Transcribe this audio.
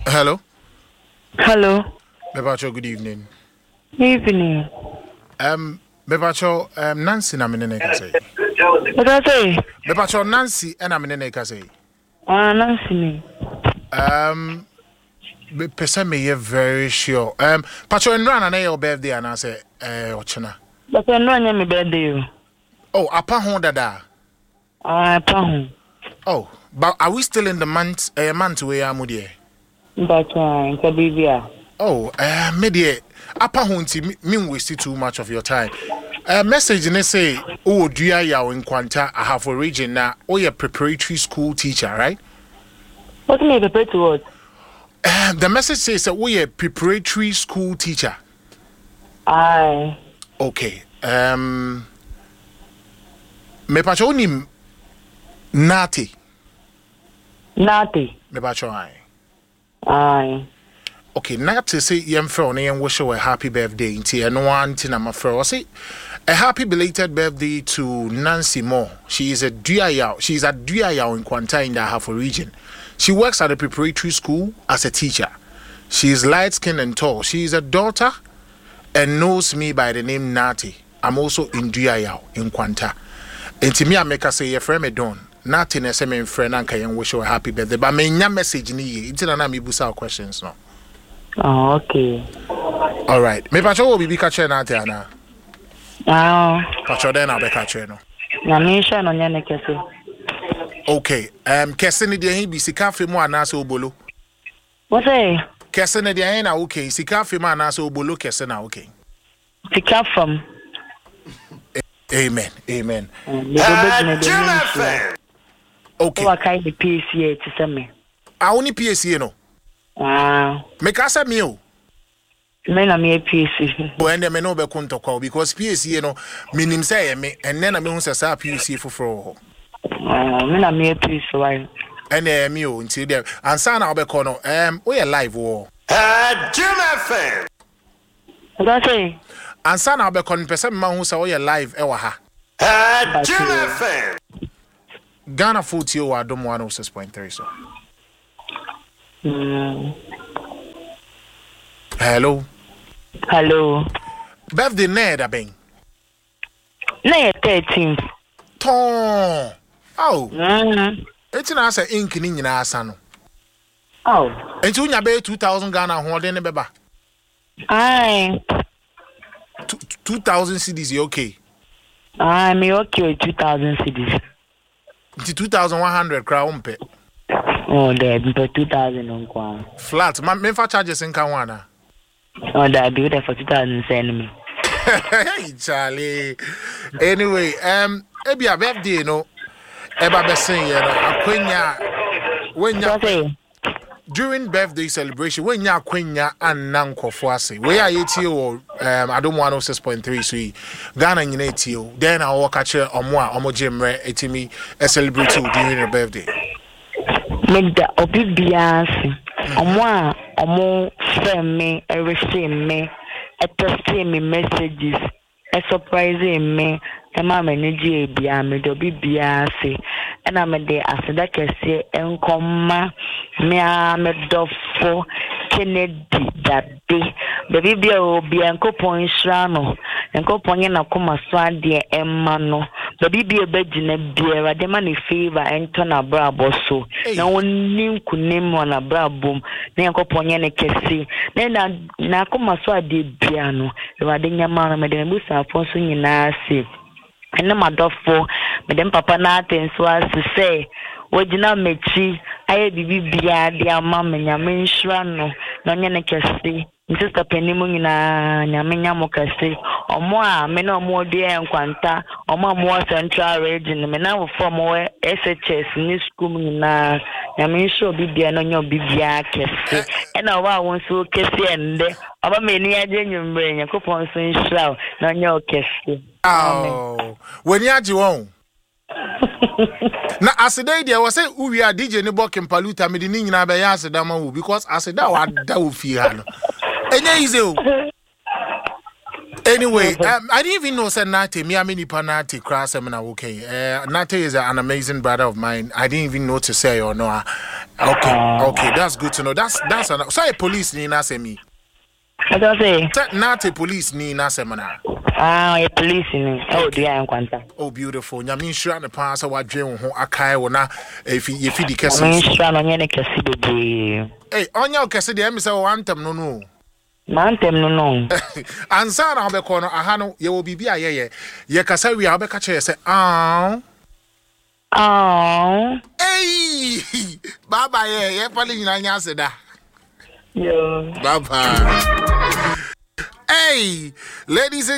Hello. Hello. Bebacho, good evening. Evening. Bebacho, Nancy na menene ka say. What I say? Bebacho Nancy na menene ka say. Nancy me. Person me very sure. Pacho Enra na your birthday and I say ochina. But Enra my birthday. Oh, apa ho dada. Apa ho. Oh, but are we still in the month where am we? But Kabibia. Oh, media apa ho nti mean waste too much of your time. Message ne say oh dua ya in Kwanta I have a region na oh you preparatory school teacher, right? What me prepare to what? The message says that we are preparatory school teacher. Aye. Okay. Me pacho onim Nati. Nati. Me pacho aye. Aye. Okay, Nati say yem fro na yem wish her a happy birthday nti eno anti na ma fro. Say a happy belated birthday to Nancy Moore. She is a She's at Duyayao in Kwanta in the Ahafo region. She works at a preparatory school as a teacher. She is light-skinned and tall. She is a daughter and knows me by the name Nati. I'm also in Duyayao in Kwanta. And to me, I make her say, your friend me don. Nati ne se me friend and can wish her a happy birthday. But me nya message ni ye. It's na me busa questions no. Oh, okay. All right. Me pacho will be catch Nati ana. Pacho then I'll be catch no. Na me sha no nya ne kese. Okay. Kese ni de hin bi sika fe mu anase obolo. What say? Kese ni de hin na okay. Sika fe mu anase obolo kese na okay. Sika from. Amen. Okay. What kind of PCA to send me? I only PCA no. Make us a meal. Me na me PCA. When them no be kunto kwa because PCA no minim say me and then I mean say PCA for. Me na me PCA. And me o until there. And sana obeko no we live wo. Jim FM. What I say? And sana obeko no person ma hu say we live e wa ha. Jim FM. Ghana 40 wa Adom 106.3 so. Hello. Birthday na ben. Na 13th. Ton. Oh. Eti na say ink ni nyina asa no. Oh. Enti unya be 2000 Ghana ho de ne beba. Aye. 2000 cedis okay. Me okay 2000 cedis. Enti 2100 kra umpe. Oh, there be 2000 on kwa. Flat, me fa charges in Kawana. Oh, that be there for 2000 send me. Hey, Charlie. Anyway, ebi a birthday no. Eba be saying, you know, when you during birthday celebration, when you akwenya and nanko fuase, where are you to Adom 106.3 so Ghana nyina tio. Then I walk at omo jemre etimi a celebrate during your birthday. Make the obedience. Omo send me, receive me, texting me messages, surprising me. Emma manage bia me do bia se na me de aseda kese enkoma me a me dofo Kennedy dabe baby bia obi enkopon hra no enkopon ye na koma so ade emma no baby bia bagina bia de ma ne favor ento na brabo so na woni nkunim na brabom na enkopon ye ne kese na koma so ade bia no de nyama na me de busa afo so nyina se ene madofo me dem papa na atenso as say wojina mechi aye bibia dia mama nyame nhra no na onye ne kese sister penimu nyina nyame nyamo kese omo a me na omo de enkwanta omo mo central region me na from SHS ni school nyina nyame nhra bibia no nyo bibia kese ena wa won so kese ende oba me ni aje nyumbre nyakopon so nhra na nyo kese. Oh, when you aji won. Na asida dia was say we are DJ ni bokin paluta me di nyina be ya asida ma wo because asida wa da wo fi ha no. Enye easy o. Anyway, I didn't even know say Nate me amini pa Nate cra seminar okay. Nate is an amazing brother of mine. I didn't even know to say or no. Okay. Okay, that's good to know. That's an so a police ni na semi. What do I say? Not a police ni na semana. A police ni. Oh, do I enquanta? Oh, beautiful. Nyami shira ne pa sa wa dwen ho akai wo na if you feed the kesi. Nyami shira no nyane kesi bebre. Hey, onya kesi de me say o antem no. Mantem no. Ansa na obekọ no aha no ye wo bibia ye kasa wi obeka che say hey baba ye pali nyina nya seda. Yo. Baba. Hey, ladies and